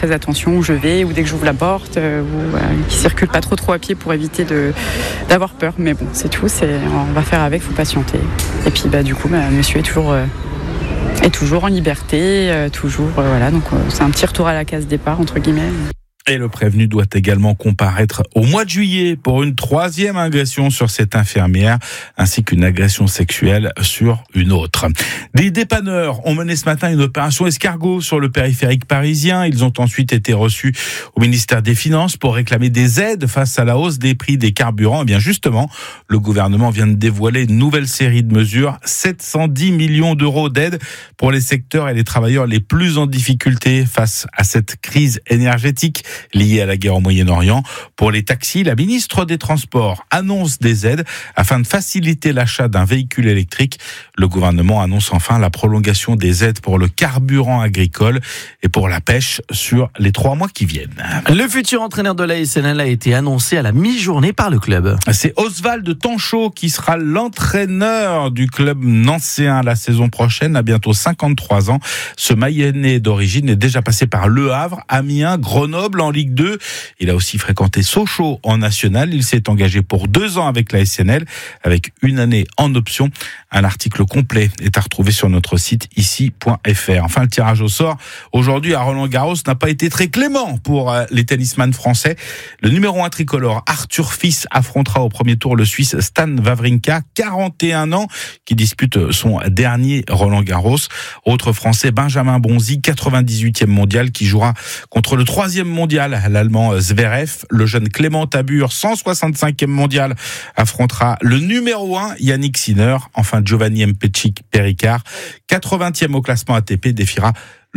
très attention où je vais, ou dès que j'ouvre la porte, qui circulent pas trop à pied pour éviter d'avoir peur. Mais bon, c'est tout, on va faire avec, faut patienter. Et puis du coup, monsieur est toujours en liberté, voilà. Donc c'est un petit retour à la case départ entre guillemets. Et le prévenu doit également comparaître au mois de juillet pour une 3e agression sur cette infirmière, ainsi qu'une agression sexuelle sur une autre. Des dépanneurs ont mené ce matin une opération escargot sur le périphérique parisien. Ils ont ensuite été reçus au ministère des Finances pour réclamer des aides face à la hausse des prix des carburants. Et bien justement, le gouvernement vient de dévoiler une nouvelle série de mesures, 710 millions d'euros d'aide pour les secteurs et les travailleurs les plus en difficulté face à cette crise énergétique liée à la guerre au Moyen-Orient. Pour les taxis, la ministre des Transports annonce des aides afin de faciliter l'achat d'un véhicule électrique. Le gouvernement annonce enfin la prolongation des aides pour le carburant agricole et pour la pêche sur les 3 mois qui viennent. Le futur entraîneur de la SNL a été annoncé à la mi-journée par le club. C'est Oswald Tanchot qui sera l'entraîneur du club nancéen la saison prochaine, à bientôt 53 ans. Ce Mayennais d'origine est déjà passé par Le Havre, Amiens, Grenoble en Ligue 2. Il a aussi fréquenté Sochaux en National. Il s'est engagé pour 2 ans avec la SNL, avec une année en option. Un article complet est à retrouver sur notre site ici.fr. Enfin, le tirage au sort aujourd'hui à Roland-Garros n'a pas été très clément pour les tennisman français. Le numéro 1 tricolore Arthur Fils affrontera au premier tour le Suisse Stan Wawrinka, 41 ans, qui dispute son dernier Roland-Garros. Autre Français, Benjamin Bonzi, 98e mondial, qui jouera contre le 3e mondial, l'Allemand Zverev. Le jeune Clément Tabur, 165e mondial, affrontera le numéro 1 Yannick Sinner. Enfin, Giovanni Mpecic Péricard, 80e au classement ATP, défiera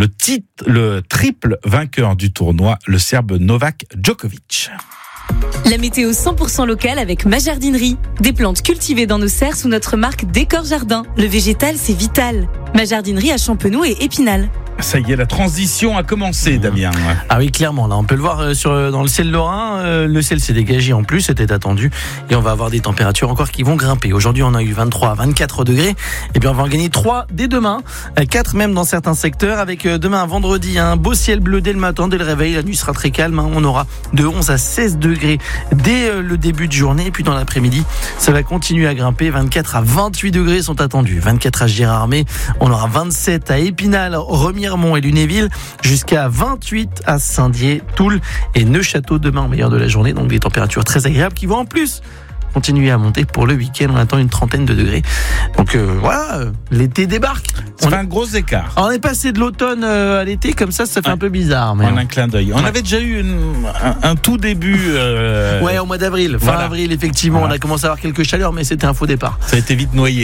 le triple vainqueur du tournoi, le Serbe Novak Djokovic. La météo 100% locale avec ma jardinerie. Des plantes cultivées dans nos serres sous notre marque Décor Jardin. Le végétal, c'est vital. Ma jardinerie à Champenoux et Épinal. Ça y est, la transition a commencé, Damien. Ah oui, clairement, là, on peut le voir dans le ciel lorrain. Le ciel s'est dégagé en plus, c'était attendu. Et on va avoir des températures encore qui vont grimper. Aujourd'hui, on a eu 23 à 24 degrés. Et bien, on va en gagner 3 dès demain. 4 même dans certains secteurs. Avec demain, vendredi, un beau ciel bleu dès le matin, dès le réveil. La nuit sera très calme. On aura de 11 à 16 degrés dès le début de journée. Et puis dans l'après-midi, ça va continuer à grimper. 24 à 28 degrés sont attendus. 24 à Gérardmer. On aura 27 à Épinal, Remiremont et Lunéville, jusqu'à 28 à Saint-Dié, Toul et Neufchâteau demain au meilleur de la journée. Donc des températures très agréables qui vont en plus continuer à monter pour le week-end. On attend une 30aine de degrés. Donc voilà, l'été débarque. Ça fait un gros écart. On est passé de l'automne à l'été, comme ça fait un peu bizarre. Mais en un clin d'œil. On avait déjà eu un tout début. Ouais, au mois d'avril. Fin avril, effectivement. Voilà. On a commencé à avoir quelques chaleurs, mais c'était un faux départ. Ça a été vite noyé.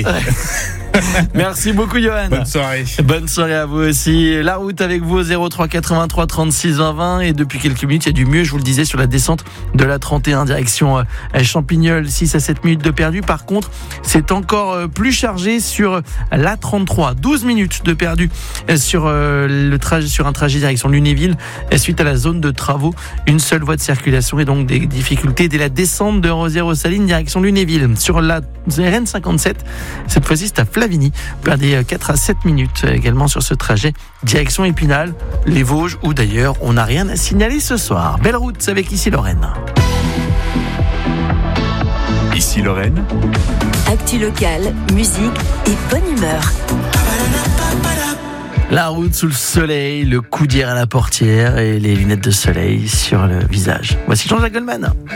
Merci beaucoup, Johan. Bonne soirée. Bonne soirée à vous aussi. La route avec vous au 03 83 36 20 20. Et depuis quelques minutes, il y a du mieux, je vous le disais, sur la descente de la 31 direction Champignol. 6 à 7 minutes de perdu. Par contre, c'est encore plus chargé sur la 33. 12 minutes de perdu sur un trajet direction Lunéville suite à la zone de travaux. Une seule voie de circulation et donc des difficultés dès la descente de Rosières-aux-Salines direction Lunéville. Sur la RN 57, cette fois-ci c'est à Flavigny. Perdez 4 à 7 minutes également sur ce trajet direction Épinal, les Vosges, où d'ailleurs on n'a rien à signaler ce soir. Belle route avec Ici Lorraine. Ici Lorraine. Actu locale, musique et bonne humeur. La route sous le soleil, le coudière à la portière et les lunettes de soleil sur le visage. Voici Jean-Jacques Goldman.